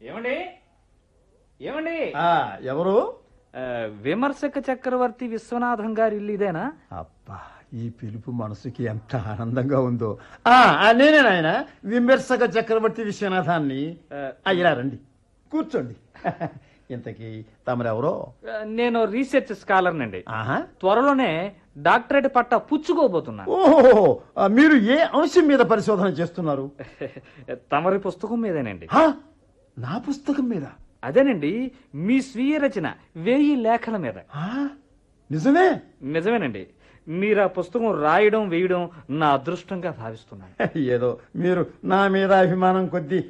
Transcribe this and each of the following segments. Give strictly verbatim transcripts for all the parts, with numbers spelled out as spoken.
ఏమండి ఏమండి ఆ ఎవరు? ఆ, విమర్శక చక్రవర్తి విశ్వనాథం గారి ఇల్లు ఇదేనా? అబ్బా, ఈ పిలుపు మనసుకి ఎంత ఆనందంగా ఉందో. ఆ నేనే నాయన విమర్శక చక్రవర్తి విశ్వనాథాన్ని. ఆ, ఇలా రండి, కూర్చోండి. ఇంతకీ తమరెవరో? ఆ, నేను రీసెర్చ్ స్కాలర్నండి. ఆహా, త్వరలోనే డాక్టరేట్ పట్టా పుచ్చుకోబోతున్నాను. ఓహో, మీరు ఏ అంశం మీద పరిశోధన చేస్తున్నారు? తమరి పుస్తకం మీదేనండి. హా, నా పుస్తకం మీద? అదేనండి, మీ స్వీయ రచన వెయ్యి లేఖల మీద. ఆ, నిజమే? నిజమేనండి. మీరు ఆ పుస్తకం రాయడం వేయడం నా అదృష్టంగా భావిస్తున్నాను. ఏదో మీరు నా మీద అభిమానం కొద్దీ.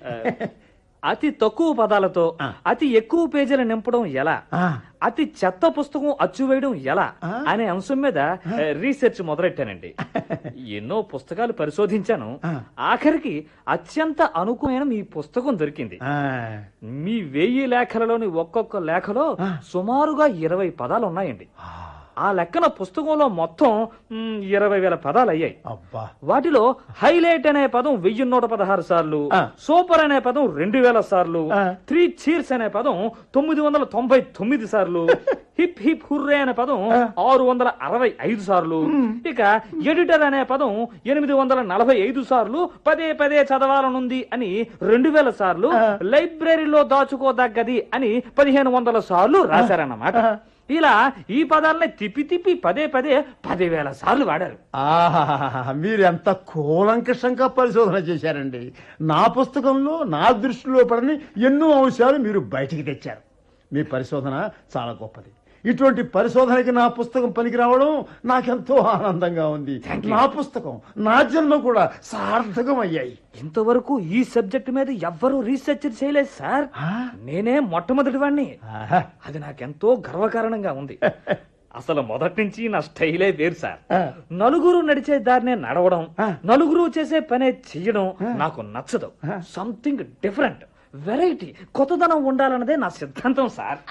అతి తక్కువ పదాలతో ఆ. అతి ఎక్కువ పేజీలు నింపడం ఎలా, ఆ, అతి చెత్త పుస్తకం అచ్చు వేయడం ఎలా ఆ. అనే అంశం మీద ఆ, రీసెర్చ్ మొదలెట్టానండి. ఎన్నో పుస్తకాలు పరిశోధించాను. ఆ. ఆఖరికి అత్యంత అనుకూలమైన మీ పుస్తకం దొరికింది. ఆ, మీ వెయ్యి లేఖలలోని ఒక్కొక్క లేఖలో ఆ. సుమారుగా ఇరవై పదాలు ఉన్నాయండి. ఆ, ఆ లెక్కన పుస్తకంలో మొత్తం మ్, ఇరవై వేల పదాలు అయ్యాయి. అబ్బా, వాటిలో హైలైట్ అనే పదం వెయ్యి నూట పదహారు సార్లు, ఆ. సూపర్ అనే పదం రెండు వేల సార్లు, ఆ. త్రీ చీర్స్ అనే పదం తొమ్మిది వందల తొంభై తొమ్మిది సార్లు, హిప్ హిప్ హుర్రే అనే పదం ఆ. ఆరు వందల అరవై ఐదు సార్లు, ఇక ఎడిటర్ అనే పదం ఎనిమిది వందల నలభై ఐదు సార్లు పదే పదే చదవాలనుంది అని రెండు వేల సార్లు, ఆ. లైబ్రరీలో దాచుకోదగ్గది అని పదిహేను వందల సార్లు రాశారన్నమాట. ఆ. ఇలా ఈ పదాలని తిప్పి తిప్పి పదే పదే పదివేల సార్లు వాడారు. ఆహాహాహా, మీరు ఎంత కూలంకషంగా పరిశోధన చేశారండి. నా పుస్తకంలో నా దృష్టిలో పడని ఎన్నో అంశాలు మీరు బయటికి తెచ్చారు. మీ పరిశోధన చాలా గొప్పది. ఇటువంటి పరిశోధనకి నా పుస్తకం పనికి రావడం నాకెంతో ఆనందంగా ఉంది. నా పుస్తకం, నా జన్మ కూడా సార్థకం అయ్యాయి. ఇంతవరకు ఈ సబ్జెక్ట్ మీద ఎవ్వరూ రీసెర్చ్ చేయలేదు సార్. ఆ? నేనే మొట్టమొదటి వాణ్ణి. ఆహా. అది నాకెంతో గర్వకారణంగా ఉంది. అసలు మొదటి నుంచి నా స్టైలే వేరు సార్. ఆ. నలుగురు నడిచే దారినే నడవడం, ఆ. నలుగురు చేసే పనే చెయ్యడం ఆ. నాకు నచ్చదు. ఆ. సంథింగ్ డిఫరెంట్, వెరైటీ, కొత్తదనం ఉండాలన్నదే నా సిద్ధాంతం సార్.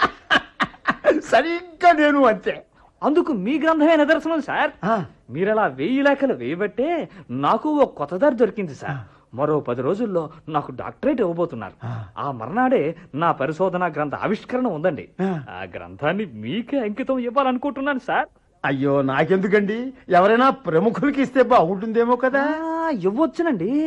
సరిగ్గా నేను అంతే. అందుకు మీ గ్రంథమే నిదర్శనం సార్. ఆ. మీరలా వెయ్యి లేఖలు వేయబట్టే నాకు ఓ కొత్త దారి దొరికింది సార్. మరో పది రోజుల్లో నాకు డాక్టరేట్ ఇవ్వబోతున్నారు. ఆ. ఆ మర్నాడే నా పరిశోధన గ్రంథ ఆవిష్కరణ ఉందండి. ఆ. ఆ గ్రంథాన్ని మీకే అంకితం ఇవ్వాలనుకుంటున్నాను సార్. అయ్యో, నాకెందుకండి? ఎవరైనా ప్రముఖులకి ఇస్తే బాగుంటుందేమో కదా. ఆ, ఇవ్వొచ్చునండి.